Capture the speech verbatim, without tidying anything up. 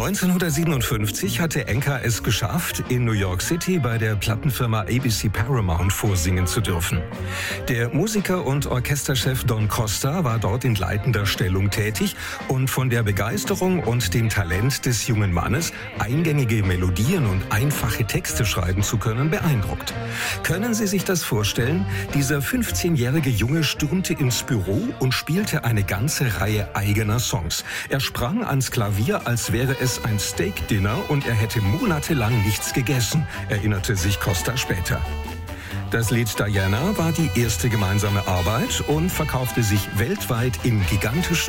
neunzehnhundertsiebenundfünfzig hatte Enka es geschafft, in New York City bei der Plattenfirma A B C Paramount vorsingen zu dürfen. Der Musiker und Orchesterchef Don Costa war dort in leitender Stellung tätig und von der Begeisterung und dem Talent des jungen Mannes, eingängige Melodien und einfache Texte schreiben zu können, beeindruckt. Können Sie sich das vorstellen? Dieser fünfzehnjährige Junge stürmte ins Büro und spielte eine ganze Reihe eigener Songs. Er sprang ans Klavier, als wäre es ein Steak-Dinner und er hätte monatelang nichts gegessen, erinnerte sich Costa später. Das Lied Diana war die erste gemeinsame Arbeit und verkaufte sich weltweit im gigantischen